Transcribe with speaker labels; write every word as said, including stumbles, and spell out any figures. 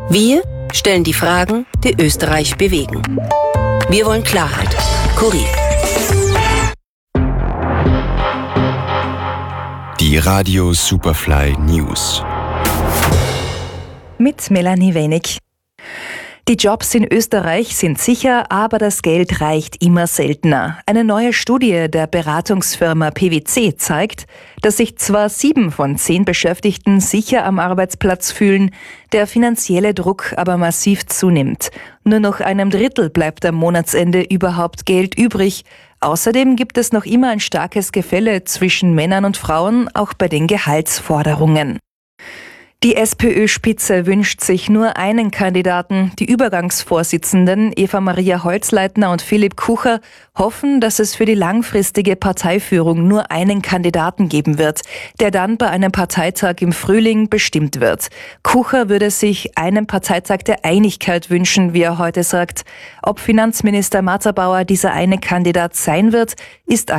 Speaker 1: Wir stellen die Fragen, die Österreich bewegen. Wir wollen Klarheit. Kurier.
Speaker 2: Die Radio Superfly News.
Speaker 3: Mit Melanie Wenig. Die Jobs in Österreich sind sicher, aber das Geld reicht immer seltener. Eine neue Studie der Beratungsfirma P W C zeigt, dass sich zwar sieben von zehn Beschäftigten sicher am Arbeitsplatz fühlen, der finanzielle Druck aber massiv zunimmt. Nur noch einem Drittel bleibt am Monatsende überhaupt Geld übrig. Außerdem gibt es noch immer ein starkes Gefälle zwischen Männern und Frauen, auch bei den Gehaltsforderungen. Die SPÖ-Spitze wünscht sich nur einen Kandidaten. Die Übergangsvorsitzenden Eva-Maria Holzleitner und Philipp Kucher hoffen, dass es für die langfristige Parteiführung nur einen Kandidaten geben wird, der dann bei einem Parteitag im Frühling bestimmt wird. Kucher würde sich einen Parteitag der Einigkeit wünschen, wie er heute sagt. Ob Finanzminister Martha Bauer dieser eine Kandidat sein wird, ist